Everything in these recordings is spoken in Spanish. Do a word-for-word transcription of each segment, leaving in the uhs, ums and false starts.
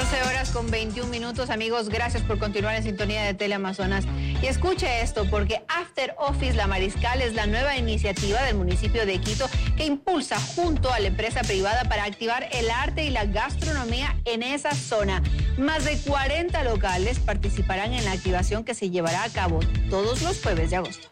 doce horas con veintiún minutos, amigos, gracias por continuar en sintonía de Teleamazonas. Y escuche esto, porque After Office La Mariscal es la nueva iniciativa del municipio de Quito que impulsa junto a la empresa privada para activar el arte y la gastronomía en esa zona. Más de cuarenta locales participarán en la activación que se llevará a cabo todos los jueves de agosto.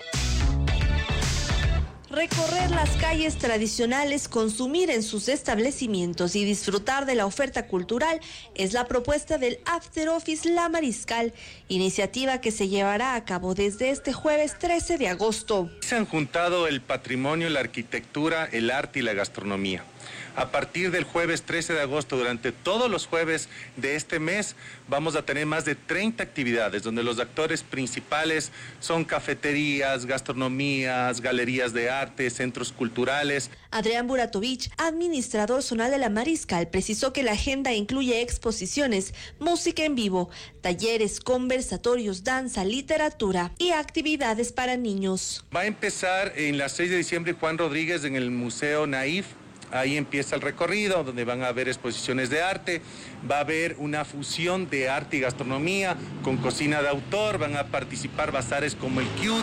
Recorrer las calles tradicionales, consumir en sus establecimientos y disfrutar de la oferta cultural es la propuesta del After Office La Mariscal, iniciativa que se llevará a cabo desde este jueves trece de agosto. Se han juntado el patrimonio, la arquitectura, el arte y la gastronomía. A partir del jueves trece de agosto, durante todos los jueves de este mes, vamos a tener más de treinta actividades, donde los actores principales son cafeterías, gastronomías, galerías de arte, centros culturales. Adrián Buratovich, administrador zonal de La Mariscal, precisó que la agenda incluye exposiciones, música en vivo, talleres, conversatorios, danza, literatura y actividades para niños. Va a empezar en la seis de diciembre Juan Rodríguez en el Museo Naif. Ahí empieza el recorrido, donde van a haber exposiciones de arte, va a haber una fusión de arte y gastronomía con cocina de autor, van a participar bazares como el Cute,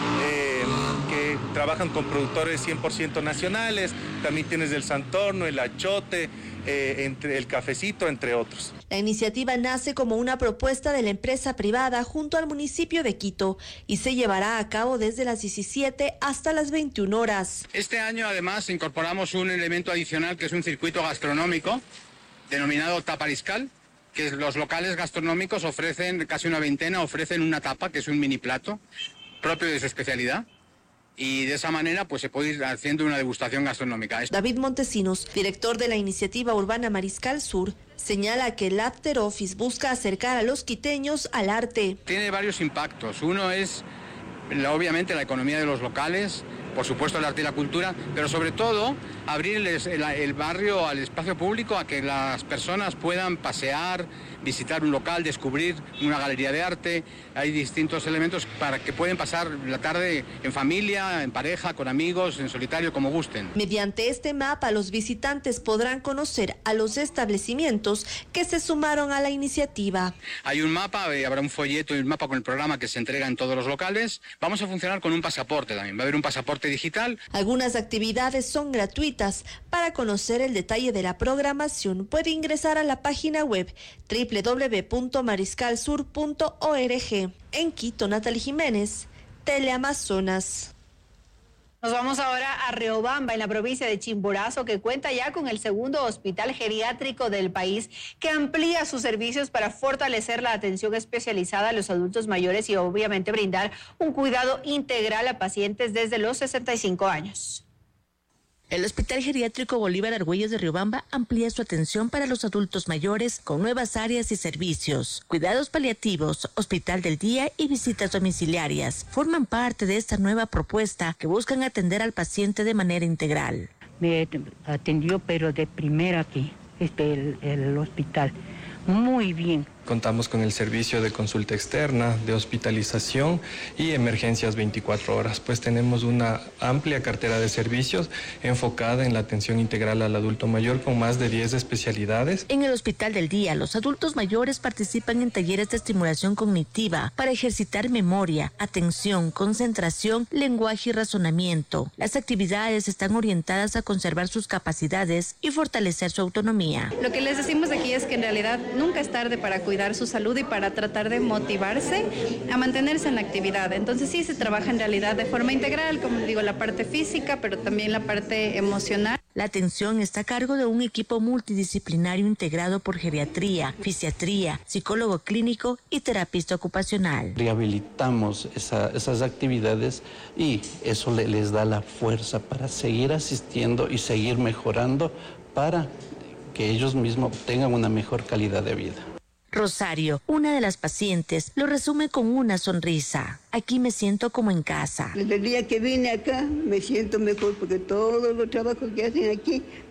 eh, que trabajan con productores cien por ciento nacionales, también tienes el Santorno, el Achote, eh, entre el Cafecito, entre otros. La iniciativa nace como una propuesta de la empresa privada junto al municipio de Quito y se llevará a cabo desde las diecisiete hasta las veintiuna horas. Este año además incorporamos un elemento adicional que es un circuito gastronómico denominado Tapariscal, que los locales gastronómicos ofrecen, casi una veintena, ofrecen una tapa, que es un mini plato propio de su especialidad. Y de esa manera pues se puede ir haciendo una degustación gastronómica. David Montesinos, director de la iniciativa urbana Mariscal Sur, señala que el After Office busca acercar a los quiteños al arte. Tiene varios impactos. Uno es, obviamente, la economía de los locales, por supuesto el arte y la cultura, pero sobre todo abrirles el, el barrio al espacio público, a que las personas puedan pasear, visitar un local, descubrir una galería de arte. Hay distintos elementos para que pueden pasar la tarde en familia, en pareja, con amigos, en solitario, como gusten. Mediante este mapa, los visitantes podrán conocer a los establecimientos que se sumaron a la iniciativa. Hay un mapa, eh, habrá un folleto y un mapa con el programa que se entrega en todos los locales. Vamos a funcionar con un pasaporte también, va a haber un pasaporte digital. Algunas actividades son gratuitas. Para conocer el detalle de la programación, puede ingresar a la página web doble u doble u doble u punto mariscal sur punto org. En Quito, Natalie Jiménez, Teleamazonas. Nos vamos ahora a Riobamba, en la provincia de Chimborazo, que cuenta ya con el segundo hospital geriátrico del país, que amplía sus servicios para fortalecer la atención especializada a los adultos mayores y obviamente brindar un cuidado integral a pacientes desde los sesenta y cinco años. El Hospital Geriátrico Bolívar Argüelles de Riobamba amplía su atención para los adultos mayores con nuevas áreas y servicios. Cuidados paliativos, hospital del día y visitas domiciliarias forman parte de esta nueva propuesta que buscan atender al paciente de manera integral. Me atendió, pero de primera aquí, este el, el hospital. Muy bien. Contamos con el servicio de consulta externa, de hospitalización y emergencias veinticuatro horas, pues tenemos una amplia cartera de servicios enfocada en la atención integral al adulto mayor con más de diez especialidades. En el Hospital del Día, los adultos mayores participan en talleres de estimulación cognitiva para ejercitar memoria, atención, concentración, lenguaje y razonamiento. Las actividades están orientadas a conservar sus capacidades y fortalecer su autonomía. Lo que les decimos aquí es que en realidad nunca es tarde para cuidar su salud y para tratar de motivarse a mantenerse en la actividad. Entonces sí se trabaja en realidad de forma integral, como digo, la parte física, pero también la parte emocional. La atención está a cargo de un equipo multidisciplinario integrado por geriatría, fisiatría, psicólogo clínico y terapista ocupacional. Rehabilitamos esa, esas actividades y eso le, les da la fuerza para seguir asistiendo y seguir mejorando para que ellos mismos tengan una mejor calidad de vida. Rosario, una de las pacientes, lo resume con una sonrisa. Aquí me siento como en casa. Desde el día que vine acá me siento mejor porque todos los trabajos que hacen aquí